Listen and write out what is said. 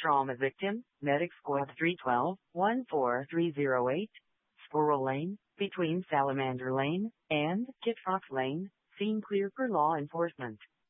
Trauma victim, Medic Squad 312, 14308, Squirrel Lane, between Salamander Lane and Kit Fox Lane, scene clear for law enforcement.